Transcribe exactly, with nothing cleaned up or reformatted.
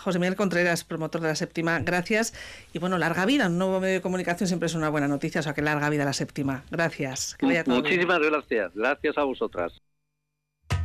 José Miguel Contreras, promotor de la Séptima, gracias. Y bueno, larga vida, un nuevo medio de comunicación siempre es una buena noticia, o sea que larga vida a la Séptima. Gracias. Que vaya todo bien. Muchísimas gracias, gracias a vosotras.